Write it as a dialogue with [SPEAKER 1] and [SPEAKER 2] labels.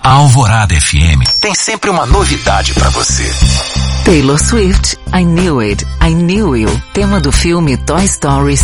[SPEAKER 1] A Alvorada FM tem sempre uma novidade pra você.
[SPEAKER 2] Taylor Swift, I Knew It, I Knew You, tema do filme Toy Story